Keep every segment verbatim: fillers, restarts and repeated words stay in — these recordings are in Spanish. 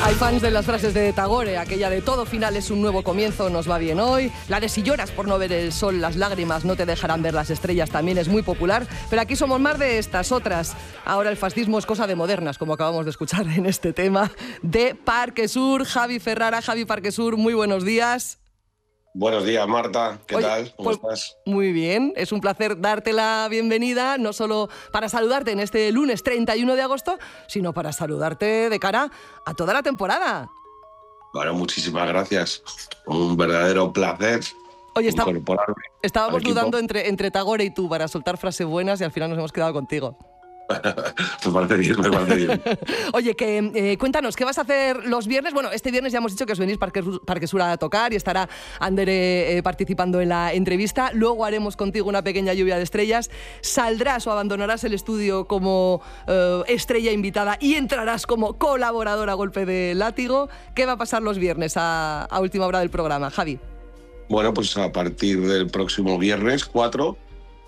Hay fans de las frases de Tagore, aquella de todo final es un nuevo comienzo, nos va bien hoy. La de si lloras por no ver el sol, las lágrimas no te dejarán ver las estrellas también es muy popular, pero aquí somos más de estas otras. Ahora el fascismo es cosa de modernas, como acabamos de escuchar en este tema de Parque Sur. Javi Ferrara, Javi Parque Sur, muy buenos días. Buenos días, Marta. ¿Qué Oye, tal? ¿Cómo pues, estás? Muy bien. Es un placer darte la bienvenida, no solo para saludarte en este lunes treinta y uno de agosto, sino para saludarte de cara a toda la temporada. Bueno, muchísimas gracias. Un verdadero placer Oye, está, incorporarme estábamos al equipo. dudando entre, entre Tagore y tú para soltar frases buenas y al final nos hemos quedado contigo. Me parece bien, me parece bien. Oye, que eh, cuéntanos, ¿qué vas a hacer los viernes? Bueno, este viernes ya hemos dicho que os venís Parque, Parque Sur a tocar y estará Ander eh, participando en la entrevista. Luego haremos contigo una pequeña lluvia de estrellas. Saldrás o abandonarás el estudio como eh, estrella invitada y entrarás como colaborador a golpe de látigo. ¿Qué va a pasar los viernes a, a última hora del programa, Javi? Bueno, pues a partir del próximo viernes cuatro,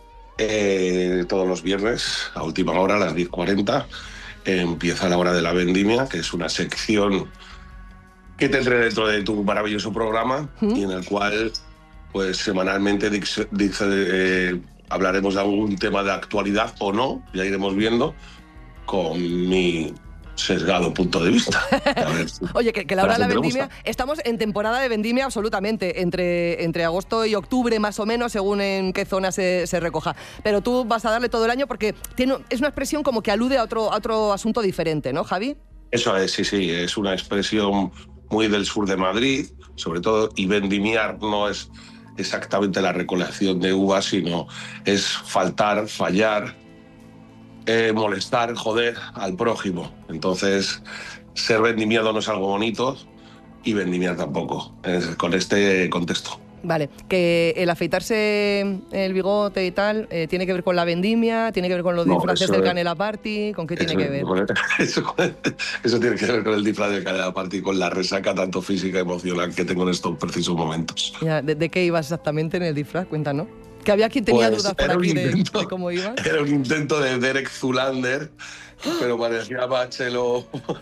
eh, todos los viernes, a última hora, a las diez cuarenta, eh, empieza la hora de la vendimia, que es una sección que tendré dentro de tu maravilloso programa, ¿Mm? y en el cual, pues semanalmente dice, dice, eh, hablaremos de algún tema de actualidad o no, ya iremos viendo, con mi sesgado punto de vista. A ver, Oye, que, que la hora de la vendimia, estamos en temporada de vendimia absolutamente, entre, entre agosto y octubre más o menos, según en qué zona se, se recoja. Pero tú vas a darle todo el año porque tiene, es una expresión como que alude a otro, a otro asunto diferente, ¿no, Javi? Eso es, sí, sí, es una expresión muy del sur de Madrid, sobre todo, y vendimiar no es exactamente la recolección de uvas, sino es faltar, fallar, Eh, molestar, joder al prójimo. Entonces, ser vendimiado no es algo bonito y vendimiar tampoco, es, con este contexto. Vale, que el afeitarse el bigote y tal, eh, ¿tiene que ver con la vendimia? ¿Tiene que ver con los disfraces no, del Canela Party? ¿Con qué tiene eso, que ver? Eso, eso tiene que ver con el disfraz del Canela Party, con la resaca tanto física y emocional que tengo en estos precisos momentos. Ya, ¿de, ¿De qué ibas exactamente en el disfraz? Cuéntanos. Que había quien tenía pues dudas por aquí intento, de, de cómo iba. Era un intento de Derek Zoolander, pero parecía Bachelo.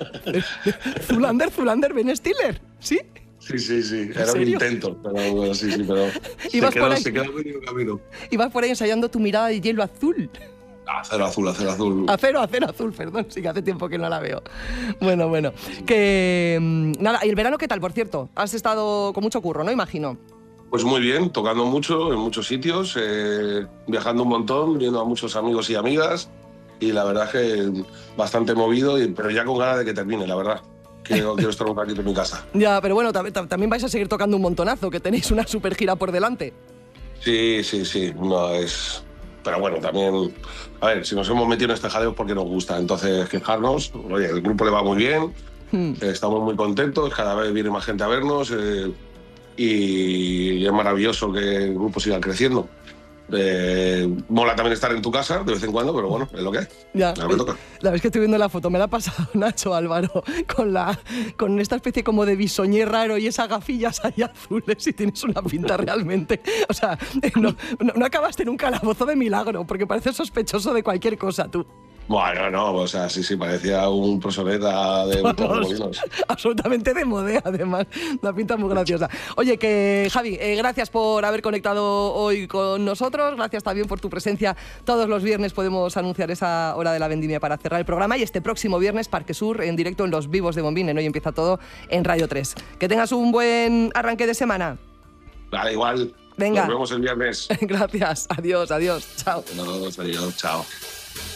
¿Zoolander, Zoolander, Ben Stiller? ¿Sí? Sí, sí, sí. Era un intento, pero bueno, sí, sí, pero se quedó, ahí, se quedó medio camino. Ibas por ahí ensayando tu mirada de hielo azul. Acero azul, acero azul. Acero, acero azul, perdón, sí que hace tiempo que no la veo. Bueno, bueno. Que nada, ¿y el verano qué tal, por cierto? Has estado con mucho curro, ¿no? Imagino. Pues muy bien, tocando mucho en muchos sitios, eh, viajando un montón, viendo a muchos amigos y amigas, y la verdad es que bastante movido, y, pero ya con ganas de que termine, la verdad. Quiero, quiero estar un ratito en mi casa. Ya, pero bueno, también vais a seguir tocando un montonazo, que tenéis una super gira por delante. Sí, sí, sí, no es... Pero bueno, también, a ver, si nos hemos metido en este jaleo es porque nos gusta, entonces quejarnos, oye, el grupo le va muy bien, hmm. estamos muy contentos, cada vez viene más gente a vernos, eh, y es maravilloso que el grupo siga creciendo. Eh, mola también estar en tu casa de vez en cuando, pero bueno, es lo que es. Ya, la verdad es que estoy viendo la foto, me la ha pasado Nacho Álvaro con, la, con esta especie como de bisoñé raro y esas gafillas ahí azules y tienes una pinta realmente. O sea, no, no, no acabaste en un calabozo de milagro porque pareces sospechoso de cualquier cosa tú. Bueno, no, o sea, sí, sí, parecía un prosoleta de Torremolinos. Absolutamente de modé, además. Una pinta muy graciosa. Oye, que Javi, eh, gracias por haber conectado hoy con nosotros. Gracias también por tu presencia. Todos los viernes podemos anunciar esa hora de la vendimia para cerrar el programa. Y este próximo viernes, Parque Sur, en directo en Los Vivos de Bombín. Hoy empieza todo en Radio tres. Que tengas un buen arranque de semana. Vale, igual. Venga. Nos vemos el viernes. Gracias. Adiós, adiós. Chao. No, adiós, chao.